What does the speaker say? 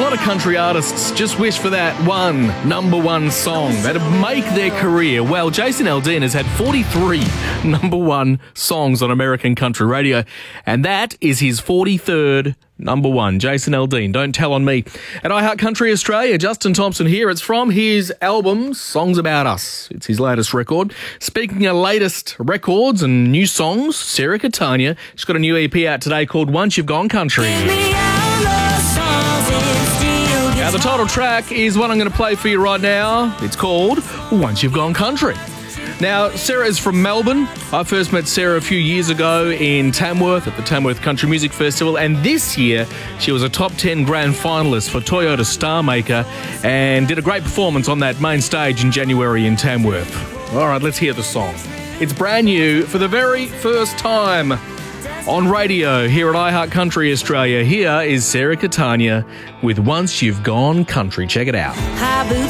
lot of country artists just wish for that one number one song that'd make their career. Well, Jason Aldean has had 43 number one songs on American country radio, and that is his 43rd number one. Jason Aldean, Don't Tell on Me. At iHeart Country Australia, Justin Thompson here. It's from his album, Songs About Us. It's his latest record. Speaking of latest records and new songs, Sarah Catania, she's got a new EP out today called Once You've Gone Country. Now, the title track is what I'm going to play for you right now. It's called Once You've Gone Country. Now, Sarah is from Melbourne. I first met Sarah a few years ago in Tamworth at the Tamworth Country Music Festival, and this year she was a top 10 grand finalist for Toyota Star Maker and did a great performance on that main stage in January in Tamworth. All right, let's hear the song. It's brand new for the very first time on radio here at iHeart Country Australia. Here is Sarah Catania with Once You've Gone Country. Check it out.